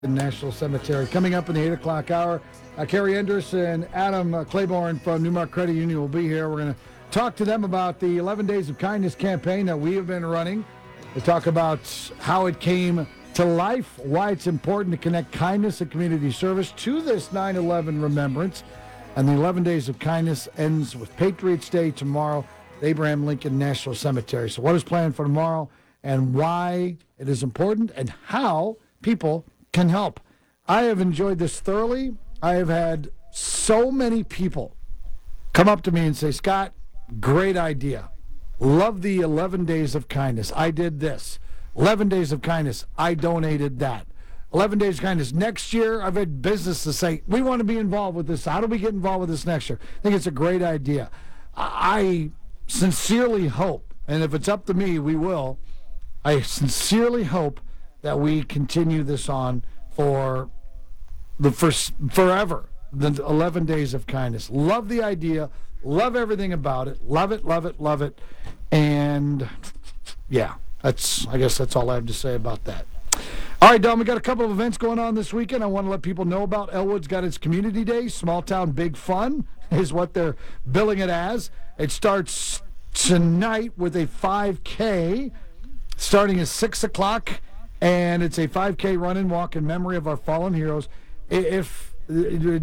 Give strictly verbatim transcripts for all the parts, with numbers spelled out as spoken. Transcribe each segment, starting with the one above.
National Cemetery. Coming up in the eight o'clock hour, uh, Carrie Enders and Adam uh, Claiborne from Newmark Credit Union will be here. We're going to talk to them about the eleven Days of Kindness campaign that we have been running. We'll talk about how it came to life, why it's important to connect kindness and community service to this nine eleven remembrance. And the eleven Days of Kindness ends with Patriots Day tomorrow at Abraham Lincoln National Cemetery. So what is planned for tomorrow and why it is important and how people can help. I have enjoyed this thoroughly. I have had so many people come up to me and say, Scott, great idea. Love the eleven Days of Kindness. I did this. eleven Days of Kindness. I donated that. eleven Days of Kindness. Next year, I've had businesses say, we want to be involved with this. How do we get involved with this next year? I think it's a great idea. I sincerely hope, and if it's up to me, we will, I sincerely hope that we continue this on for the first forever, the eleven Days of Kindness. Love the idea, love everything about it, love it, love it, love it, and yeah, that's I guess that's all I have to say about that. All right, Don, we got a couple of events going on this weekend. I want to let people know about. Elwood's got its Community Day, Small Town Big Fun is what they're billing it as. It starts tonight with a five K, starting at six o'clock. And it's a five K run and walk in memory of our fallen heroes. If they,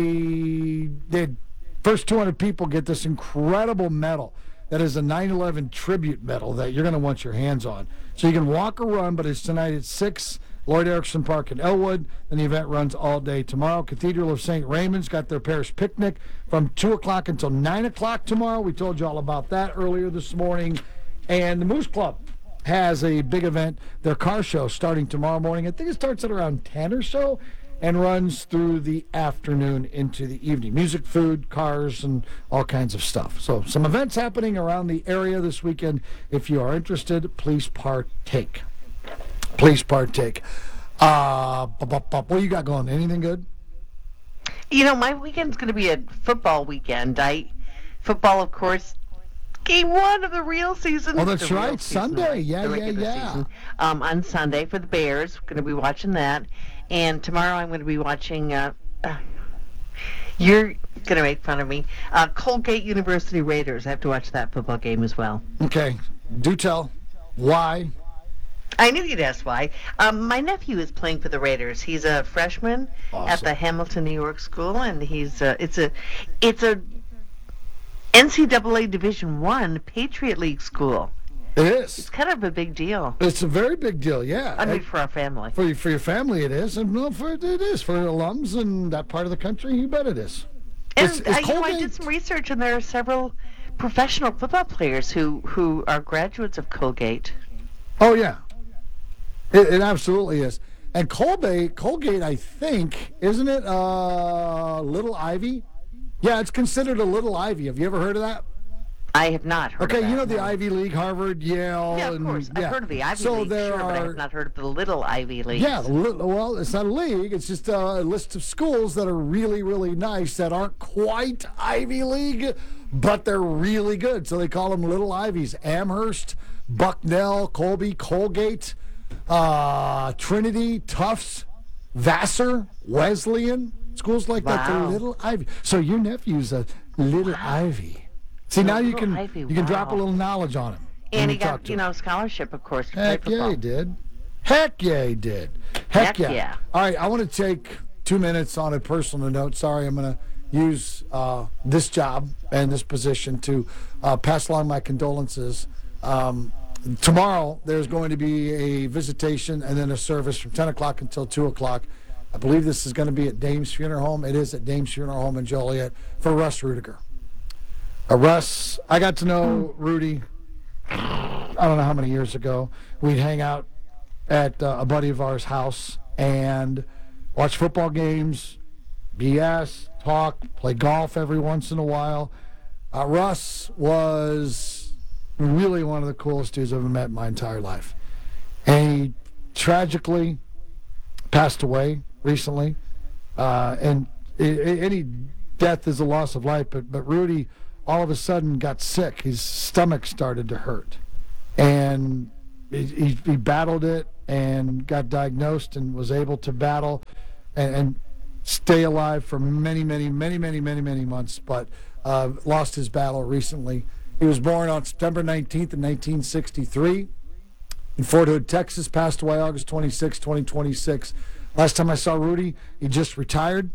the first two hundred people get this incredible medal that is a nine eleven tribute medal that you're going to want your hands on. So you can walk or run, but it's tonight at six, Lloyd Erickson Park in Elwood, and the event runs all day tomorrow. Cathedral of Saint Raymond's got their parish picnic from two o'clock until nine o'clock tomorrow. We told you all about that earlier this morning. And the Moose Club has a big event, their car show, starting tomorrow morning. I think it starts at around ten or so and runs through the afternoon into the evening. Music, food, cars, and all kinds of stuff. So some events happening around the area this weekend. If you are interested, please partake. Please partake. Uh, what you got going? Anything good? You know, my weekend's going to be a football weekend. I Football, of course, Game one of the real season. Oh, that's the right. Sunday. Yeah, yeah, yeah. Season, um, on Sunday for the Bears. Going to be watching that. And tomorrow I'm going to be watching, uh, uh, you're going to make fun of me, uh, Colgate University Raiders. I have to watch that football game as well. Okay. Do tell. Why? I knew you'd ask why. Um, my nephew is playing for the Raiders. He's a freshman Awesome. at the Hamilton, New York school, and he's uh, it's a it's a N C double A Division One Patriot League school. It is. It's kind of a big deal. It's a very big deal, yeah. I mean, for our family. For for your family, it is, and no, for it is for alums in that part of the country. You bet it is. And It's- uh, it's you know, I Colgate. did some research, and there are several professional football players who who are graduates of Colgate. Oh yeah, it, it absolutely is. And Colgate, Colgate, I think, isn't it? Uh, Little Ivy. Yeah, it's considered a Little Ivy. Have you ever heard of that? I have not heard Okay, of that. you know the no. Ivy League, Harvard, Yale. Yeah, of and, course. yeah. I've heard of the Ivy so League, there sure, are, but I have not heard of the Little Ivy League. Yeah, li- well, it's not a league. It's just a list of schools that are really, really nice that aren't quite Ivy League, but they're really good. So they call them Little Ivies. Amherst, Bucknell, Colby, Colgate, uh, Trinity, Tufts, Vassar, Wesleyan, schools like that. They're Wow. Little Ivy. So your nephew's a Little Ivy. See, A now you Little can Ivy, you can drop a wow. little knowledge on him. when And you he talk got, to you him. know, scholarship, of course, to play Heck yeah, football. he did. Heck yeah, he did. Heck, Heck yeah. yeah. All right, I want to take two minutes on a personal note. Sorry, I'm going to use uh, this job and this position to uh, pass along my condolences. Um, tomorrow, there's going to be a visitation and then a service from ten o'clock until two o'clock. I believe this is going to be at Dame's Funeral Home. It is at Dame's Funeral Home in Joliet for Russ Rudiger. Uh, Russ, I got to know Rudy, I don't know how many years ago. We'd hang out at uh, a buddy of ours' house and watch football games, B S, talk, play golf every once in a while. Uh, Russ was really one of the coolest dudes I've ever met in my entire life. And he tragically passed away recently. Uh, and i i- any death is a loss of life, but, but Rudy all of a sudden got sick. His stomach started to hurt. And he, he, he battled it and got diagnosed and was able to battle and, and stay alive for many, many, many, many, many, many months, but uh, lost his battle recently. He was born on September nineteenth in nineteen sixty-three in Fort Hood, Texas, passed away August twenty-sixth, twenty twenty-six. Last time I saw Rudy, he just retired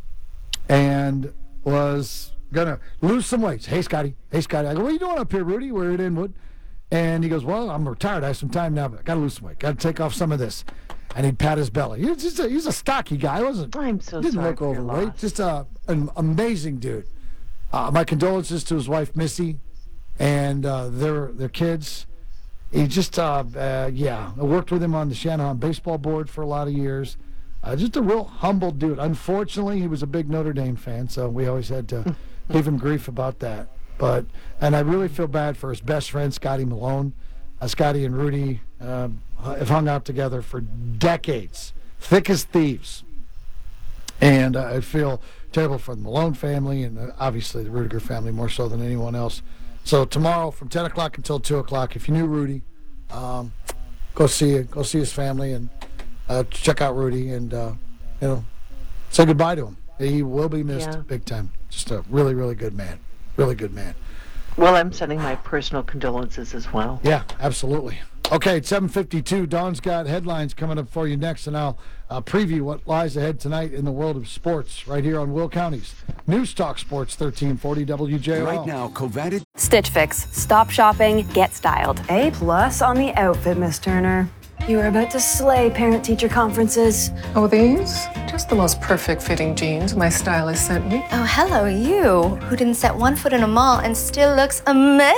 and was going to lose some weight. Hey, Scotty. Hey, Scotty. I go, what are you doing up here, Rudy? We're at Inwood. And he goes, well, I'm retired. I have some time now, but I got to lose some weight. Got to take off some of this. And he'd pat his belly. He's just a, he's a stocky guy. He wasn't, I'm so didn't sorry look for your overweight. loss. Just a, an amazing dude. Uh, my condolences to his wife, Missy, and uh, their their kids. He just, uh, uh, yeah, I worked with him on the Shanahan baseball board for a lot of years. Uh, just a real humble dude. Unfortunately, he was a big Notre Dame fan, so we always had to give him grief about that. But and I really feel bad for his best friend, Scotty Malone. Uh, Scotty and Rudy uh, have hung out together for decades, thick as thieves. And uh, I feel terrible for the Malone family and uh, obviously the Rudiger family more so than anyone else. So tomorrow from ten o'clock until two o'clock, if you knew Rudy, um, go see it. Go see his family and uh, check out Rudy and, uh, you know, say goodbye to him. He will be missed Yeah. big time. Just a really, really good man. Really good man. Well, I'm sending my personal condolences as well. Yeah, absolutely. Okay, it's seven fifty-two. Dawn's got headlines coming up for you next, and I'll uh, preview what lies ahead tonight in the world of sports right here on Will County's News Talk Sports thirteen forty W J O L. Right now, Covatic. Stitch Fix. Stop shopping, get styled. A plus on the outfit, Miss Turner. You are about to slay parent-teacher conferences. Oh, these? Just the most perfect fitting jeans my stylist sent me. Oh, hello, you, who didn't set one foot in a mall and still looks amazing.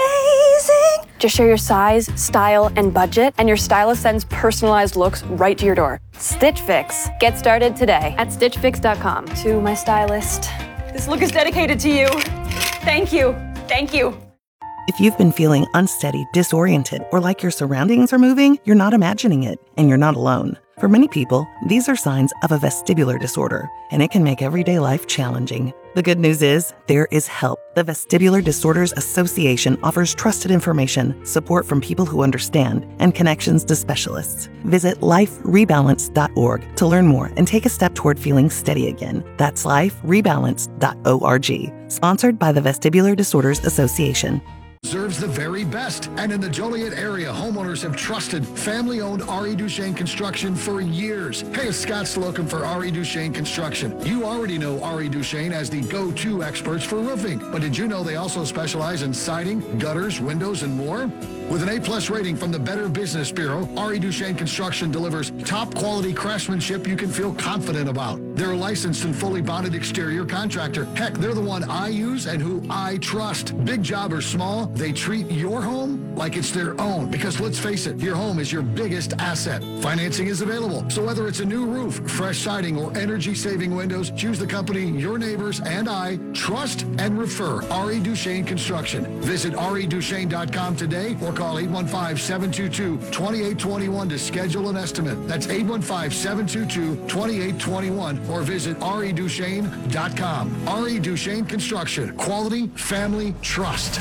Just share your size, style, and budget, and your stylist sends personalized looks right to your door. Stitch Fix. Get started today at stitch fix dot com. To my stylist. This look is dedicated to you. Thank you. Thank you. If you've been feeling unsteady, disoriented, or like your surroundings are moving, you're not imagining it, and you're not alone. For many people, these are signs of a vestibular disorder, and it can make everyday life challenging. The good news is, there is help. The Vestibular Disorders Association offers trusted information, support from people who understand, and connections to specialists. Visit life rebalance dot org to learn more and take a step toward feeling steady again. That's life rebalance dot org. Sponsored by the Vestibular Disorders Association. Deserves the very best. And in the Joliet area, homeowners have trusted family-owned R E. Duchesne Construction for years. Hey, it's Scott Slocum for R E. Duchesne Construction. You already know R E. Duchesne as the go-to experts for roofing. But did you know they also specialize in siding, gutters, windows, and more? With an A-plus rating from the Better Business Bureau, R E. Duchesne Construction delivers top-quality craftsmanship you can feel confident about. They're a licensed and fully bonded exterior contractor. Heck, they're the one I use and who I trust. Big job or small, they treat your home like it's their own. Because let's face it, your home is your biggest asset. Financing is available. So whether it's a new roof, fresh siding, or energy-saving windows, choose the company your neighbors and I trust and refer. R E. Duchesne Construction. Visit R E Duchesne dot com today or call eight one five, seven two two, two eight two one to schedule an estimate. That's eight one five, seven two two, two eight two one or visit R E Duchesne dot com. R E. Duchesne Construction. Quality, family, trust.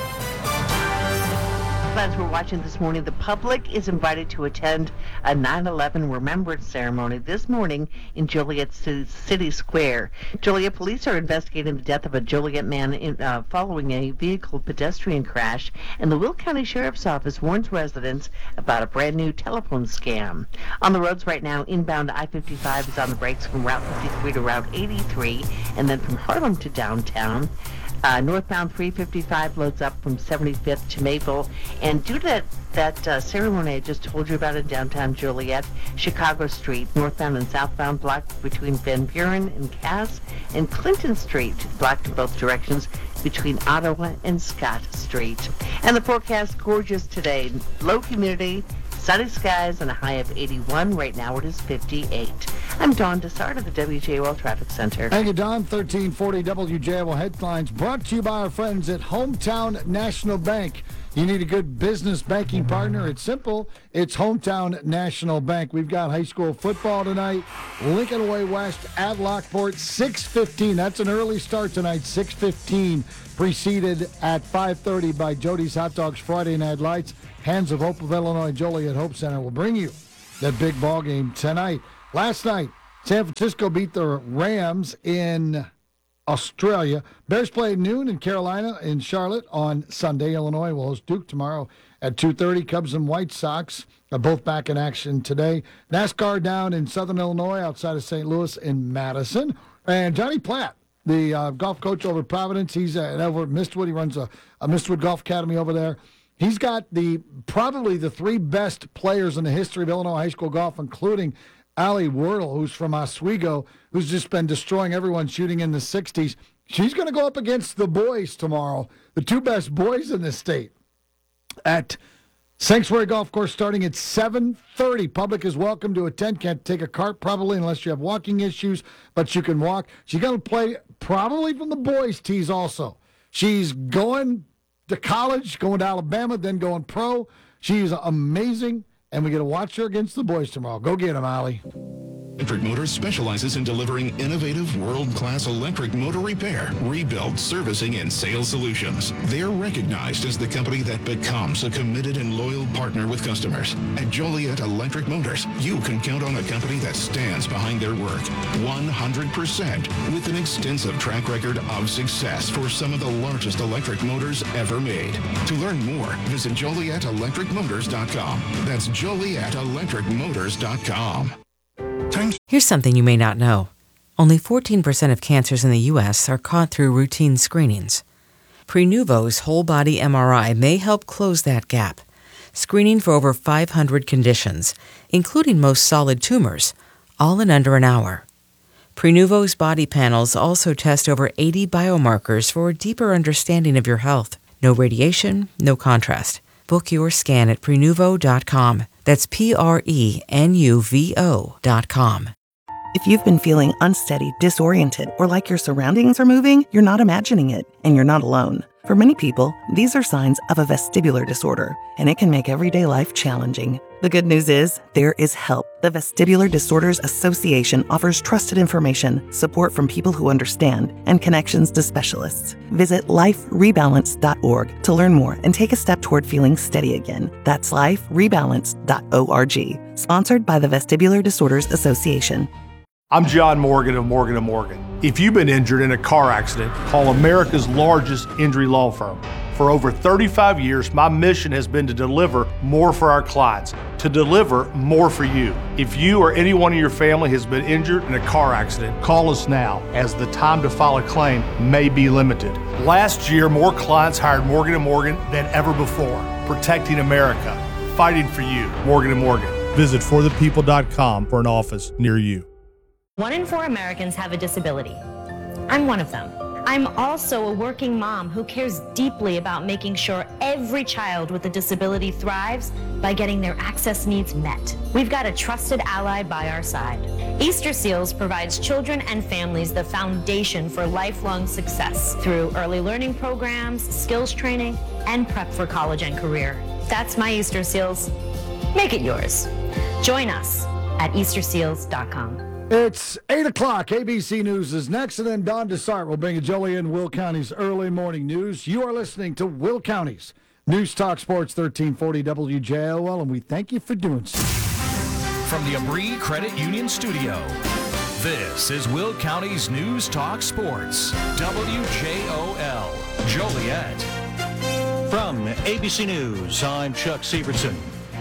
As we're watching this morning, the public is invited to attend a nine eleven remembrance ceremony this morning in Joliet City, City Square. Joliet police are investigating the death of a Joliet man in, uh, following a vehicle pedestrian crash, and the Will County Sheriff's Office warns residents about a brand new telephone scam. On the roads right now, inbound I fifty-five is on the brakes from Route fifty-three to Route eighty-three, and then from Harlem to downtown. Uh, northbound three fifty-five loads up from seventy-fifth to Maple. And due to that, that uh, ceremony I just told you about in downtown Joliet, Chicago Street, northbound and southbound blocked between Van Buren and Cass, and Clinton Street blocked in both directions between Ottawa and Scott Street. And the forecast, gorgeous today. Low humidity, sunny skies, and a high of eighty-one. Right now it is fifty-eight. I'm Dawn Desart of the W J O L Traffic Center. Thank you, Don. thirteen forty W J O L headlines brought to you by our friends at Hometown National Bank. You need a good business banking partner. It's simple. It's Hometown National Bank. We've got high school football tonight. Lincoln Way West at Lockport, six fifteen. That's an early start tonight, six fifteen. Preceded at five thirty by Jody's Hot Dogs Friday Night Lights. Hands of Hope of Illinois, Joliet Hope Center will bring you that big ball game tonight. Last night, San Francisco beat the Rams in Australia. Bears play at noon in Carolina in Charlotte on Sunday. Illinois will host Duke tomorrow at two thirty. Cubs and White Sox are both back in action today. NASCAR down in Southern Illinois outside of Saint Louis in Madison. And Johnny Platt, the uh, golf coach over at Providence, he's uh, over at Mistwood. He runs a, a Mistwood Golf Academy over there. He's got the probably the three best players in the history of Illinois high school golf, including Allie Wordle, who's from Oswego, who's just been destroying everyone shooting in the sixties. She's going to go up against the boys tomorrow, the two best boys in the state, at Sanctuary Golf Course starting at seven thirty. Public is welcome to attend. Can't take a cart probably unless you have walking issues, but you can walk. She's going to play probably from the boys' tees also. She's going to college, going to Alabama, then going pro. She's amazing. And we get to watch her against the boys tomorrow. Go get them, Allie. Electric Motors specializes in delivering innovative, world-class electric motor repair, rebuild, servicing, and sales solutions. They're recognized as the company that becomes a committed and loyal partner with customers. At Joliet Electric Motors, you can count on a company that stands behind their work one hundred percent with an extensive track record of success for some of the largest electric motors ever made. To learn more, visit Joliet Electric Motors dot com. That's Joliet Electric Motors dot com. Here's something you may not know. Only fourteen percent of cancers in the U S are caught through routine screenings. Prenuvo's whole-body M R I may help close that gap, screening for over five hundred conditions, including most solid tumors, all in under an hour. Prenuvo's body panels also test over eighty biomarkers for a deeper understanding of your health. No radiation, no contrast. Book your scan at Prenuvo dot com. That's P R E N U V O dot com. If you've been feeling unsteady, disoriented, or like your surroundings are moving, you're not imagining it, and you're not alone. For many people, these are signs of a vestibular disorder, and it can make everyday life challenging. The good news is, there is help. The Vestibular Disorders Association offers trusted information, support from people who understand, and connections to specialists. Visit life rebalance dot org to learn more and take a step toward feeling steady again. That's life rebalance dot org. Sponsored by the Vestibular Disorders Association. I'm John Morgan of Morgan and Morgan. If you've been injured in a car accident, call America's largest injury law firm. For over thirty-five years, my mission has been to deliver more for our clients, to deliver more for you. If you or anyone in your family has been injured in a car accident, call us now, as the time to file a claim may be limited. Last year, more clients hired Morgan and Morgan than ever before, protecting America, fighting for you. Morgan and Morgan. Visit for the people dot com for an office near you. One in four Americans have a disability. I'm one of them. I'm also a working mom who cares deeply about making sure every child with a disability thrives by getting their access needs met. We've got a trusted ally by our side. Easter Seals provides children and families the foundation for lifelong success through early learning programs, skills training, and prep for college and career. That's my Easter Seals. Make it yours. Join us at Easter Seals dot com. It's eight o'clock. A B C News is next, and then Don DeSart will bring you Joliet and Will County's early morning news. You are listening to Will County's News Talk Sports thirteen forty W J O L, and we thank you for doing so. From the Abri Credit Union Studio, this is Will County's News Talk Sports, W J O L, Joliet. From A B C News, I'm Chuck Severson.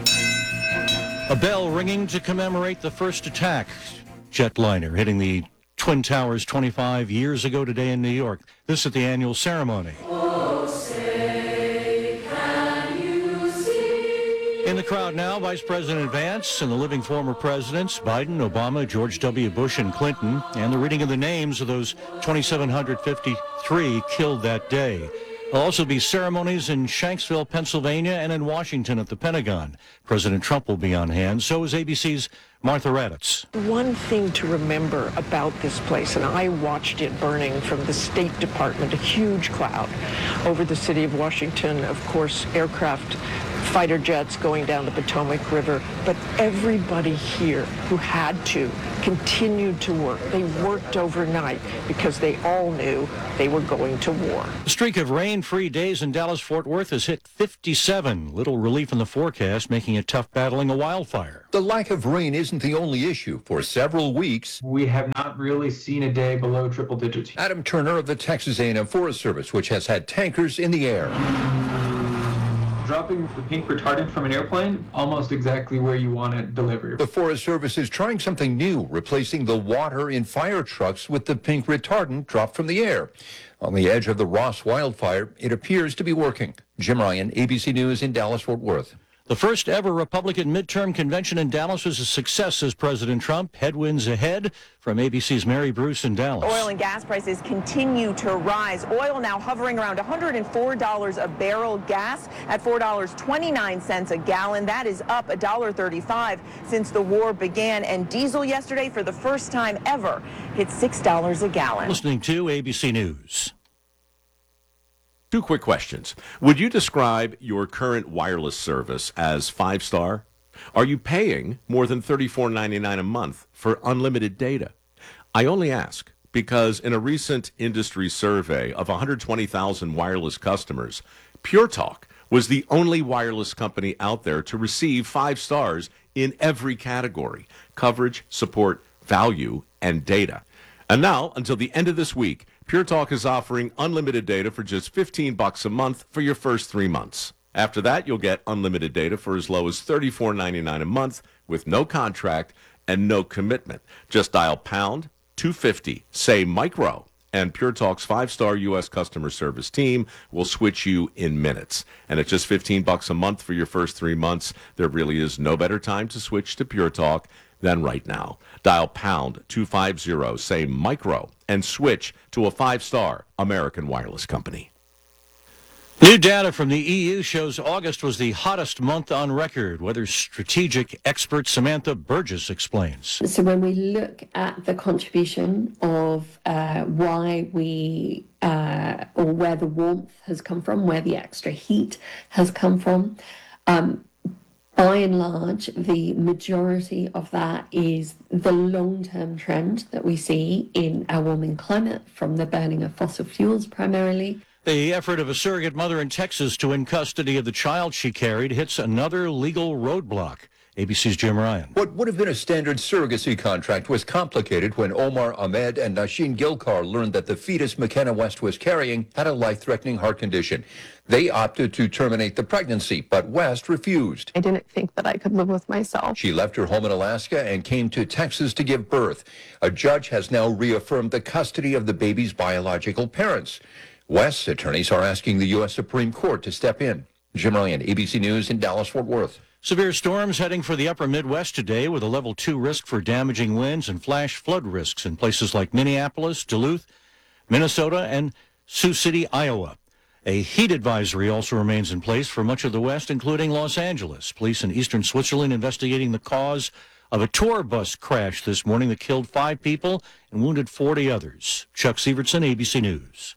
A bell ringing to commemorate the first attack jetliner hitting the Twin Towers twenty-five years ago today in New York. This at the annual ceremony. Oh, say, can you see? In the crowd now, Vice President Vance and the living former presidents, Biden, Obama, George W. Bush, and Clinton, and the reading of the names of those two thousand seven hundred fifty-three killed that day. There'll also be ceremonies in Shanksville, Pennsylvania, and in Washington at the Pentagon. President Trump will be on hand. So is A B C's Martha Raddatz. One thing to remember about this place, and I watched it burning from the State Department, a huge cloud over the city of Washington, of course, aircraft, fighter jets going down the Potomac River, but everybody here who had to continued to work. They worked overnight because they all knew they were going to war. The streak of rain-free days in Dallas-Fort Worth has hit fifty-seven. Little relief in the forecast, making it tough battling a wildfire. The lack of rain isn't the only issue. For several weeks, we have not really seen a day below triple digits. Adam Turner of the Texas A and M Forest Service, which has had tankers in the air. Dropping the pink retardant from an airplane, almost exactly where you want it delivered. The Forest Service is trying something new, replacing the water in fire trucks with the pink retardant dropped from the air. On the edge of the Ross wildfire, it appears to be working. Jim Ryan, A B C News in Dallas-Fort Worth. The first ever Republican midterm convention in Dallas was a success, says President Trump. Headwinds ahead. From A B C's Mary Bruce in Dallas. Oil and gas prices continue to rise. Oil now hovering around one hundred four dollars a barrel. Gas at four dollars and twenty-nine cents a gallon. That is up one dollar thirty-five since the war began. And diesel yesterday, for the first time ever, hit six dollars a gallon. Listening to A B C News. Two quick questions. Would you describe your current wireless service as five-star? Are you paying more than thirty-four ninety-nine a month for unlimited data? I only ask because in a recent industry survey of one hundred twenty thousand wireless customers, Pure Talk was the only wireless company out there to receive five stars in every category: coverage, support, value, and data. And now, until the end of this week, Pure Talk is offering unlimited data for just fifteen bucks a month for your first three months. After that, you'll get unlimited data for as low as thirty-four ninety-nine a month with no contract and no commitment. Just dial pound two fifty, say micro, and Pure Talk's five-star U S customer service team will switch you in minutes. And at just fifteen bucks a month for your first three months, there really is no better time to switch to Pure Talk than right now. Dial pound two fifty, say micro, and switch to a five-star American wireless company. New data from the E U shows August was the hottest month on record. Weather strategic expert Samantha Burgess explains. So when we look at the contribution of uh, why we, uh, or where the warmth has come from, where the extra heat has come from, um, by and large, the majority of that is the long-term trend that we see in our warming climate from the burning of fossil fuels primarily. The effort of a surrogate mother in Texas to win custody of the child she carried hits another legal roadblock. A B C's Jim Ryan. What would have been a standard surrogacy contract was complicated when Omar Ahmed and Nasheen Gilkar learned that the fetus McKenna West was carrying had a life-threatening heart condition. They opted to terminate the pregnancy, but West refused. I didn't think that I could live with myself. She left her home in Alaska and came to Texas to give birth. A judge has now reaffirmed the custody of the baby's biological parents. West's attorneys are asking the U S Supreme Court to step in. Jim Ryan, A B C News in Dallas-Fort Worth. Severe storms heading for the upper Midwest today with a level two risk for damaging winds and flash flood risks in places like Minneapolis, Duluth, Minnesota, and Sioux City, Iowa. A heat advisory also remains in place for much of the West, including Los Angeles. Police in eastern Switzerland investigating the cause of a tour bus crash this morning that killed five people and wounded forty others. Chuck Severson, A B C News.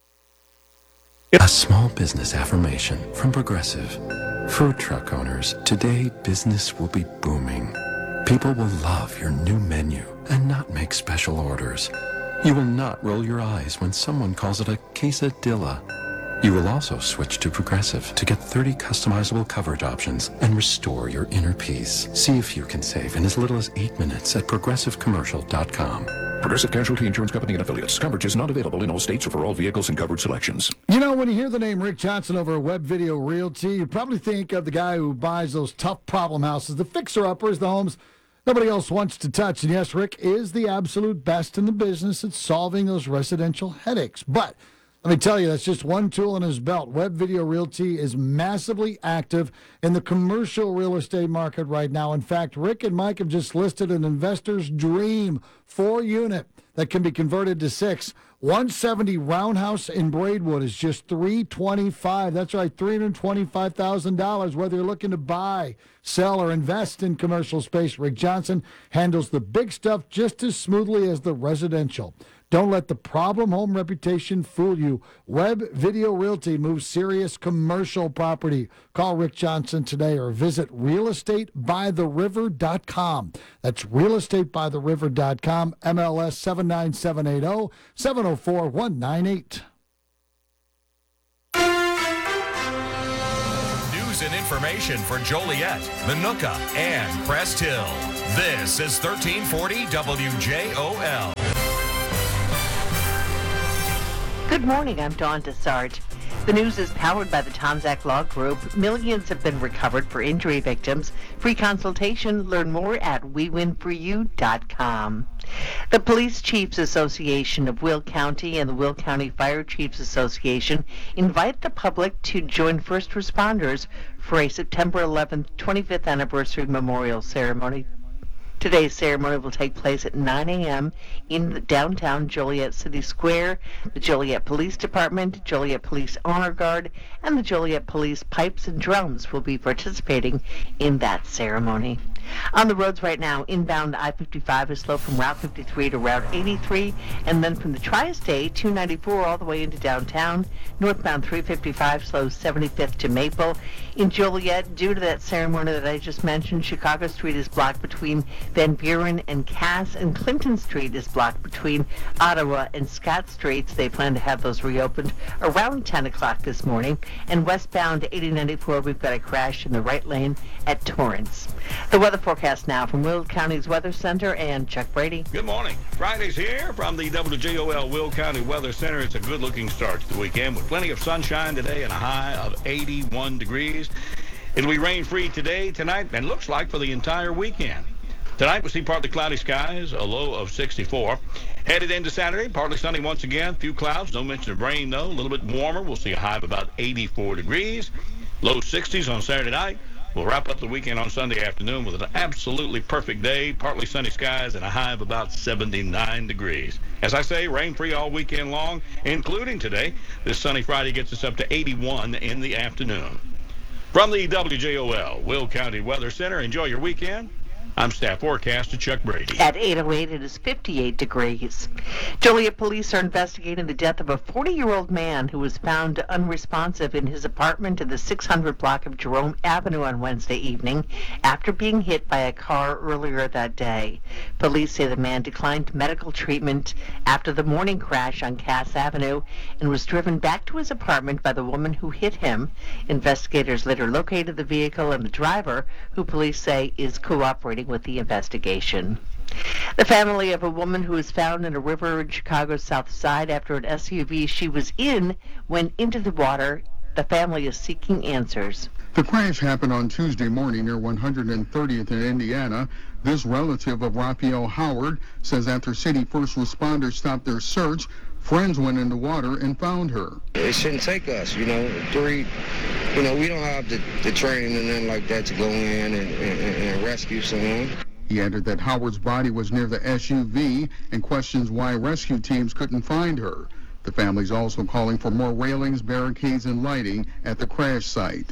A small business affirmation from Progressive. Food truck owners, today business will be booming. People will love your new menu and not make special orders. You will not roll your eyes when someone calls it a quesadilla. You will also switch to Progressive to get thirty customizable coverage options and restore your inner peace. See if you can save in as little as eight minutes at progressive commercial dot com. Progressive Casualty Insurance Company and affiliates. Coverage is not available in all states or for all vehicles and coverage selections. You know, when you hear the name Rick Johnson over at Web Video Realty, you probably think of the guy who buys those tough problem houses, the fixer-uppers, the homes nobody else wants to touch. And yes, Rick is the absolute best in the business at solving those residential headaches. But let me tell you, that's just one tool in his belt. Web Video Realty is massively active in the commercial real estate market right now. In fact, Rick and Mike have just listed an investor's dream four-unit that can be converted to six. one seventy Roundhouse in Braidwood is just three hundred twenty-five dollars. That's right, three hundred twenty-five thousand dollars. Whether you're looking to buy, sell, or invest in commercial space, Rick Johnson handles the big stuff just as smoothly as the residential. Don't let the problem home reputation fool you. Web Video Realty moves serious commercial property. Call Rick Johnson today or visit real estate by the river dot com. That's real estate by the river dot com, M L S seven nine seven eight zero, seven zero four one nine eight. News and information for Joliet, Minooka, and Crest Hill. This is thirteen forty W J O L. Good morning, I'm Dawn Desart. The news is powered by the Tomzak Law Group. Millions have been recovered for injury victims. Free consultation. Learn more at we win for you dot com. The Police Chiefs Association of Will County and the Will County Fire Chiefs Association invite the public to join first responders for a September eleventh, twenty-fifth anniversary memorial ceremony. Today's ceremony will take place at nine a.m. in the downtown Joliet City Square. The Joliet Police Department, Joliet Police Honor Guard, and the Joliet Police Pipes and Drums will be participating in that ceremony. On the roads right now, inbound I fifty-five is slow from Route fifty-three to Route eighty-three, and then from the Tri-State, two ninety-four all the way into downtown. Northbound three fifty-five slows seventy-fifth to Maple. In Joliet, due to that ceremony that I just mentioned, Chicago Street is blocked between Van Buren and Cass, and Clinton Street is blocked between Ottawa and Scott Streets. They plan to have those reopened around ten o'clock this morning. And westbound eighty ninety-four, we've got a crash in the right lane at Torrance. The weather forecast now from Will County's Weather Center and Chuck Brady. Good morning. Friday's here from the W J O L Will County Weather Center. It's a good-looking start to the weekend with plenty of sunshine today and a high of eighty-one degrees. It'll be rain-free today, tonight, and looks like for the entire weekend. Tonight, we'll see partly cloudy skies, a low of sixty-four. Headed into Saturday, partly sunny once again, few clouds, no mention of rain, though. A little bit warmer. We'll see a high of about eighty-four degrees. Low sixties on Saturday night. We'll wrap up the weekend on Sunday afternoon with an absolutely perfect day, partly sunny skies, and a high of about seventy-nine degrees. As I say, rain-free all weekend long, including today. This sunny Friday gets us up to eighty-one in the afternoon. From the W J O L Will County Weather Center, enjoy your weekend. I'm staff forecaster Chuck Brady. At eight oh eight, it is fifty-eight degrees. Joliet police are investigating the death of a forty-year-old man who was found unresponsive in his apartment in the six hundred block of Jerome Avenue on Wednesday evening after being hit by a car earlier that day. Police say the man declined medical treatment after the morning crash on Cass Avenue and was driven back to his apartment by the woman who hit him. Investigators later located the vehicle and the driver, who police say is cooperating with the investigation. The family of a woman who was found in a river in Chicago's South Side after an S U V she was in went into the water. The family is seeking answers. The crash happened on Tuesday morning near one hundred thirtieth in Indiana. This relative of Raphael Howard says after city first responders stopped their search, friends went in the water and found her. It shouldn't take us, you know, three, you know, we don't have the, the training and nothing like that to go in and, and, and rescue someone. He added that Howard's body was near the S U V and questions why rescue teams couldn't find her. The family's also calling for more railings, barricades, and lighting at the crash site.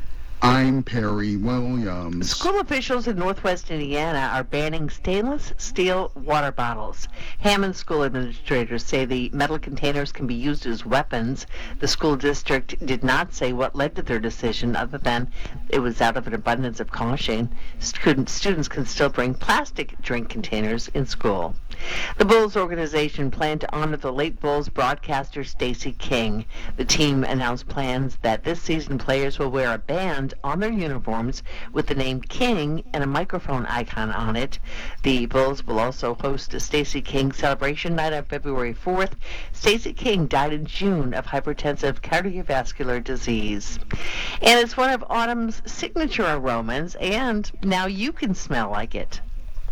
I'm Perry Williams. School officials in northwest Indiana are banning stainless steel water bottles. Hammond school administrators say the metal containers can be used as weapons. The school district did not say what led to their decision, other than it was out of an abundance of caution. Students, students can still bring plastic drink containers in school. The Bulls organization planned to honor the late Bulls broadcaster Stacey King. The team announced plans that this season players will wear a band on their uniforms with the name King and a microphone icon on it. The Bulls will also host a Stacey King celebration night on February fourth. Stacey King died in June of hypertensive cardiovascular disease. And it's one of autumn's signature aromas, and now you can smell like it.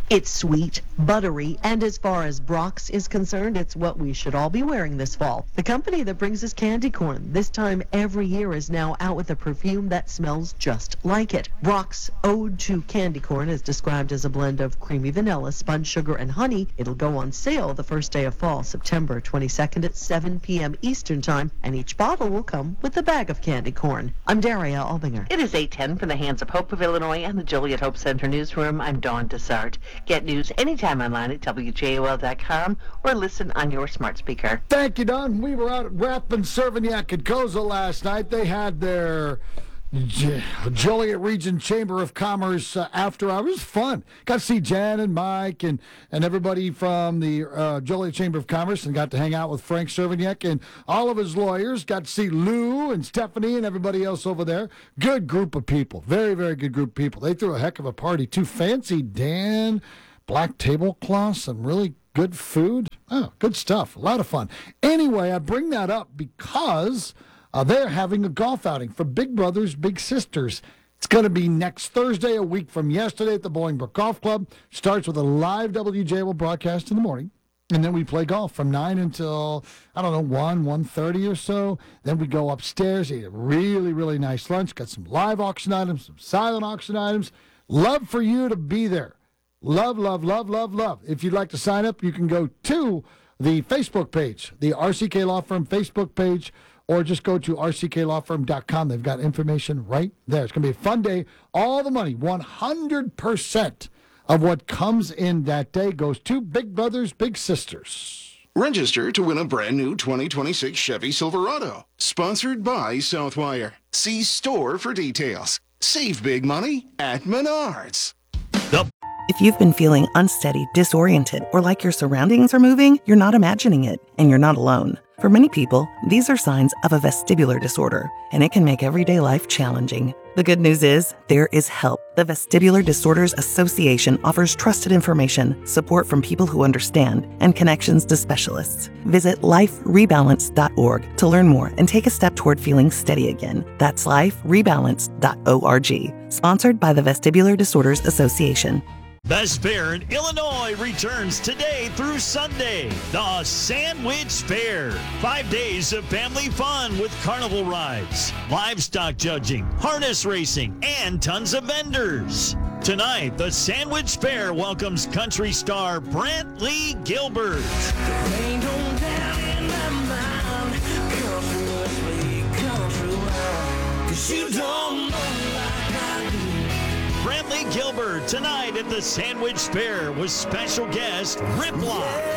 It's sweet, buttery, and as far as Brock's is concerned, it's what we should all be wearing this fall. The company that brings us candy corn this time every year is now out with a perfume that smells just like it. Brock's Ode to Candy Corn is described as a blend of creamy vanilla, spun sugar, and honey. It'll go on sale the first day of fall, September twenty-second at seven p.m. Eastern Time, and each bottle will come with a bag of candy corn. I'm Daria Albinger. It is eight ten from the Hands of Hope of Illinois and the Joliet Hope Center newsroom. I'm Dawn Dessart. Get news anytime online at W J O L dot com or listen on your smart speaker. Thank you, Don. We were out at Rathbun Cervignac and Koza last night. They had their J- Joliet Region Chamber of Commerce uh, after hours. It was fun. Got to see Jan and Mike and, and everybody from the uh, Joliet Chamber of Commerce, and got to hang out with Frank Cervignac and all of his lawyers. Got to see Lou and Stephanie and everybody else over there. Good group of people. Very, very good group of people. They threw a heck of a party, too. Fancy Dan, black tablecloths, some really good food. Oh, good stuff. A lot of fun. Anyway, I bring that up because Uh, they're having a golf outing for Big Brothers, Big Sisters. It's going to be next Thursday, a week from yesterday at the Bolingbrook Golf Club. Starts with a live W J L broadcast in the morning, and then we play golf from nine until, I don't know, one, one thirty or so. Then we go upstairs, eat a really, really nice lunch, got some live auction items, some silent auction items. Love for you to be there. Love, love, love, love, love. If you'd like to sign up, you can go to the Facebook page, the R C K Law Firm Facebook page, or just go to R C K law firm dot com. They've got information right there. It's going to be a fun day. All the money, one hundred percent of what comes in that day goes to Big Brothers, Big Sisters. Register to win a brand new twenty twenty-six Chevy Silverado. Sponsored by Southwire. See store for details. Save big money at Menards. If you've been feeling unsteady, disoriented, or like your surroundings are moving, you're not imagining it, and you're not alone. For many people, these are signs of a vestibular disorder, and it can make everyday life challenging. The good news is, there is help. The Vestibular Disorders Association offers trusted information, support from people who understand, and connections to specialists. Visit life rebalance dot org to learn more and take a step toward feeling steady again. That's life rebalance dot org. Sponsored by the Vestibular Disorders Association. Best Fair in Illinois returns today through Sunday. The Sandwich Fair. Five days of family fun with carnival rides, livestock judging, harness racing, and tons of vendors. Tonight, the Sandwich Fair welcomes country star Brantley Gilbert. You don't know like I do. Brantley Gilbert tonight at the Sandwich Fair with special guest Rip Lock.